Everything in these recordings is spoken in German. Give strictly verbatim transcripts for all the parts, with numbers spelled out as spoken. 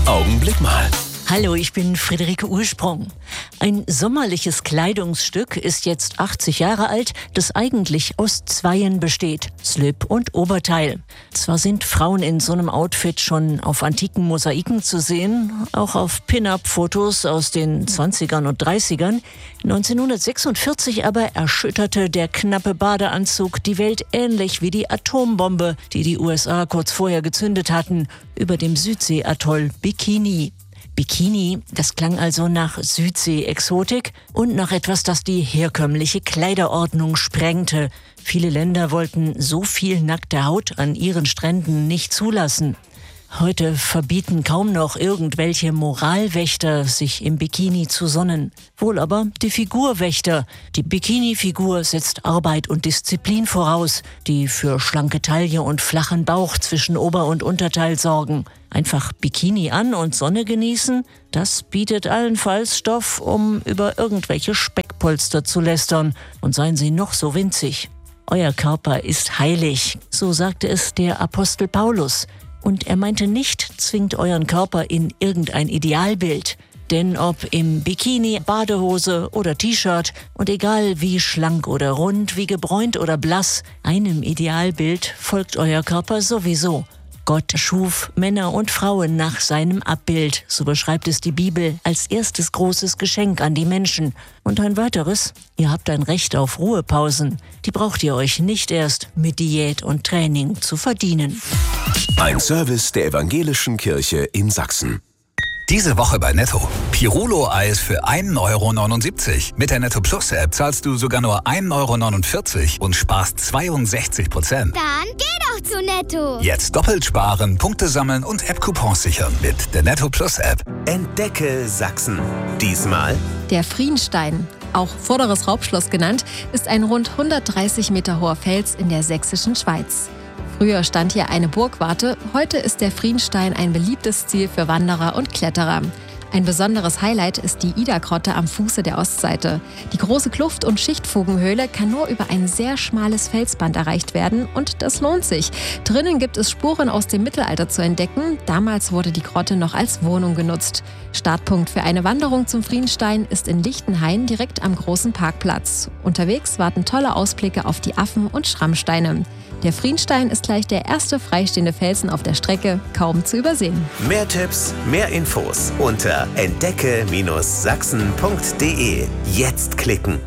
Augenblick mal. Hallo, ich bin Friederike Ursprung. Ein sommerliches Kleidungsstück ist jetzt achtzig Jahre alt, das eigentlich aus Zweien besteht, Slip und Oberteil. Zwar sind Frauen in so einem Outfit schon auf antiken Mosaiken zu sehen, auch auf Pin-Up-Fotos aus den zwanzigern und dreißigern. neunzehnhundertsechsundvierzig aber erschütterte der knappe Badeanzug die Welt ähnlich wie die Atombombe, die die U S A kurz vorher gezündet hatten, über dem Südsee-Atoll Bikini. Bikini, das klang also nach Südsee-Exotik und nach etwas, das die herkömmliche Kleiderordnung sprengte. Viele Länder wollten so viel nackte Haut an ihren Stränden nicht zulassen. Heute verbieten kaum noch irgendwelche Moralwächter, sich im Bikini zu sonnen. Wohl aber die Figurwächter. Die Bikini-Figur setzt Arbeit und Disziplin voraus, die für schlanke Taille und flachen Bauch zwischen Ober- und Unterteil sorgen. Einfach Bikini an und Sonne genießen, das bietet allenfalls Stoff, um über irgendwelche Speckpolster zu lästern. Und seien sie noch so winzig. Euer Körper ist heilig, so sagte es der Apostel Paulus. Und er meinte nicht, zwingt euren Körper in irgendein Idealbild. Denn ob im Bikini, Badehose oder T-Shirt und egal wie schlank oder rund, wie gebräunt oder blass, einem Idealbild folgt euer Körper sowieso. Gott schuf Männer und Frauen nach seinem Abbild, so beschreibt es die Bibel, als erstes großes Geschenk an die Menschen. Und ein weiteres, ihr habt ein Recht auf Ruhepausen. Die braucht ihr euch nicht erst mit Diät und Training zu verdienen. Ein Service der Evangelischen Kirche in Sachsen. Diese Woche bei Netto. Pirulo-Eis für ein Euro neunundsiebzig. Mit der Netto Plus App zahlst du sogar nur ein Euro neunundvierzig und sparst zweiundsechzig Prozent. Dann geh doch zu Netto. Jetzt doppelt sparen, Punkte sammeln und App-Coupons sichern mit der Netto Plus App. Entdecke Sachsen. Diesmal der Frienstein, auch Vorderes Raubschloss genannt, ist ein rund hundertdreißig Meter hoher Fels in der sächsischen Schweiz. Früher stand hier eine Burgwarte, heute ist der Frienstein ein beliebtes Ziel für Wanderer und Kletterer. Ein besonderes Highlight ist die Ida-Grotte am Fuße der Ostseite. Die große Kluft- und Schichtfugenhöhle kann nur über ein sehr schmales Felsband erreicht werden und das lohnt sich. Drinnen gibt es Spuren aus dem Mittelalter zu entdecken. Damals wurde die Grotte noch als Wohnung genutzt. Startpunkt für eine Wanderung zum Frienstein ist in Lichtenhain direkt am großen Parkplatz. Unterwegs warten tolle Ausblicke auf die Affen und Schrammsteine. Der Frienstein ist gleich der erste freistehende Felsen auf der Strecke, kaum zu übersehen. mehr Tipps, mehr Infos unter entdecke Sachsen punkt de. Jetzt klicken.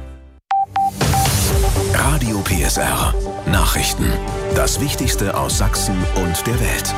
Radio P S R. Nachrichten. Das Wichtigste aus Sachsen und der Welt.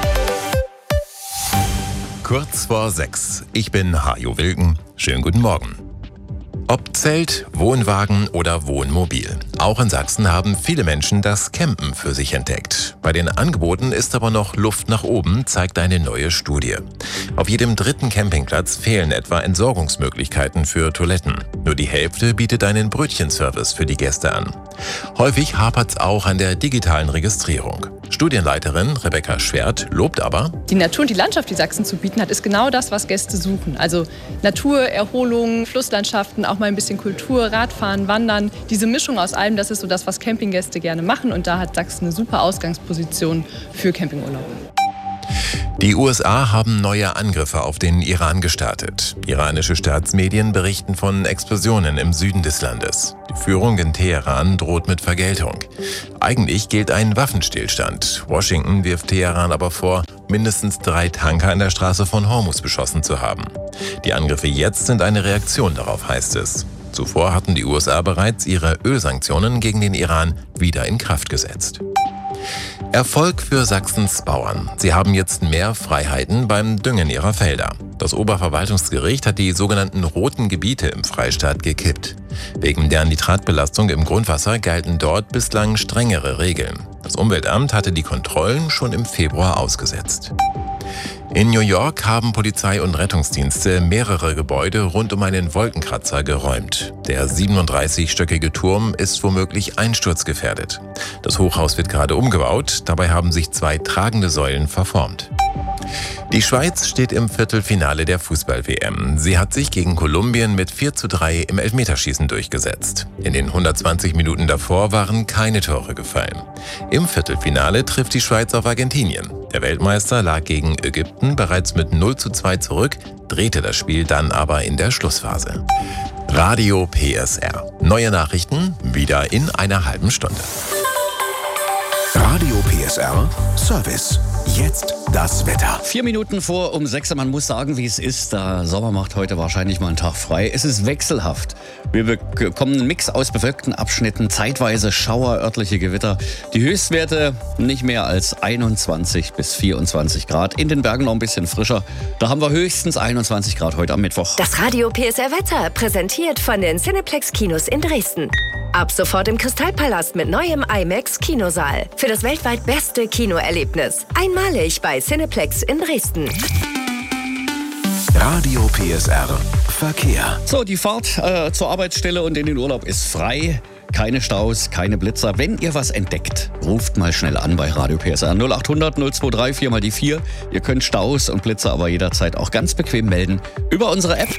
Kurz vor sechs. Ich bin Hajo Wilken. Schönen guten Morgen. Ob Zelt, Wohnwagen oder Wohnmobil. Auch in Sachsen haben viele Menschen das Campen für sich entdeckt. Bei den Angeboten ist aber noch Luft nach oben, zeigt eine neue Studie. Auf jedem dritten Campingplatz fehlen etwa Entsorgungsmöglichkeiten für Toiletten. Nur die Hälfte bietet einen Brötchenservice für die Gäste an. Häufig hapert's auch an der digitalen Registrierung. Studienleiterin Rebecca Schwert lobt aber: Die Natur und die Landschaft, die Sachsen zu bieten hat, ist genau das, was Gäste suchen. Also Natur, Erholung, Flusslandschaften, auch mal ein bisschen Kultur, Radfahren, Wandern. Diese Mischung aus allem, das ist so das, was Campinggäste gerne machen. Und da hat Sachsen eine super Ausgangsposition für Campingurlaub. Die U S A haben neue Angriffe auf den Iran gestartet. Iranische Staatsmedien berichten von Explosionen im Süden des Landes. Die Führung in Teheran droht mit Vergeltung. Eigentlich gilt ein Waffenstillstand. Washington wirft Teheran aber vor, mindestens drei Tanker an der Straße von Hormuz beschossen zu haben. Die Angriffe jetzt sind eine Reaktion darauf, heißt es. Zuvor hatten die U S A bereits ihre Ölsanktionen gegen den Iran wieder in Kraft gesetzt. Erfolg für Sachsens Bauern. Sie haben jetzt mehr Freiheiten beim Düngen ihrer Felder. Das Oberverwaltungsgericht hat die sogenannten roten Gebiete im Freistaat gekippt. Wegen der Nitratbelastung im Grundwasser galten dort bislang strengere Regeln. Das Umweltamt hatte die Kontrollen schon im Februar ausgesetzt. In New York haben Polizei und Rettungsdienste mehrere Gebäude rund um einen Wolkenkratzer geräumt. Der siebenunddreißigstöckige Turm ist womöglich einsturzgefährdet. Das Hochhaus wird gerade umgebaut, dabei haben sich zwei tragende Säulen verformt. Die Schweiz steht im Viertelfinale der Fußball-W M. Sie hat sich gegen Kolumbien mit vier zu drei im Elfmeterschießen durchgesetzt. In den hundertzwanzig Minuten davor waren keine Tore gefallen. Im Viertelfinale trifft die Schweiz auf Argentinien. Der Weltmeister lag gegen Ägypten bereits mit null zu zwei zurück, drehte das Spiel dann aber in der Schlussphase. Radio P S R. Neue Nachrichten wieder in einer halben Stunde. Radio P S R Service. Jetzt das Wetter. Vier Minuten vor um sechs. Man muss sagen, wie es ist. Der Sommer macht heute wahrscheinlich mal einen Tag frei. Es ist wechselhaft. Wir bekommen einen Mix aus bewölkten Abschnitten, zeitweise Schauer, örtliche Gewitter. Die Höchstwerte nicht mehr als einundzwanzig bis vierundzwanzig Grad. In den Bergen noch ein bisschen frischer. Da haben wir höchstens einundzwanzig Grad heute am Mittwoch. Das Radio P S R Wetter präsentiert von den Cineplex Kinos in Dresden. Ab sofort im Kristallpalast mit neuem IMAX Kinosaal. Für das weltweit beste Kinoerlebnis. Einmalig bei Cineplex in Dresden. Radio P S R Verkehr. So, die Fahrt äh, zur Arbeitsstelle und in den Urlaub ist frei. Keine Staus, keine Blitzer. Wenn ihr was entdeckt, ruft mal schnell an bei Radio P S R null acht hundert null zwei drei vier mal die vier. Ihr könnt Staus und Blitzer aber jederzeit auch ganz bequem melden über unsere App.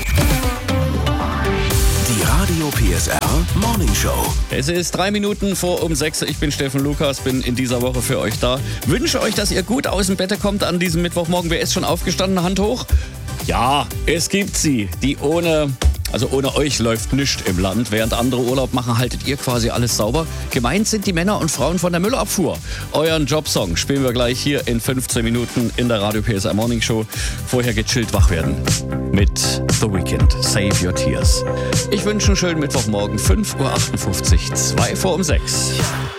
Die Radio P S R Morning Show. Es ist drei Minuten vor um sechs. Ich bin Steffen Lukas, bin in dieser Woche für euch da. Wünsche euch, dass ihr gut aus dem Bett kommt an diesem Mittwochmorgen. Wer ist schon aufgestanden? Hand hoch. Ja, es gibt sie, die ohne... Also ohne euch läuft nichts im Land. Während andere Urlaub machen, haltet ihr quasi alles sauber. Gemeint sind die Männer und Frauen von der Müllabfuhr. Euren Jobsong spielen wir gleich hier in fünfzehn Minuten in der Radio P S R Morning Show. Vorher gechillt wach werden mit The Weeknd, Save Your Tears. Ich wünsche einen schönen Mittwochmorgen, fünf Uhr achtundfünfzig, zwei vor um sechs.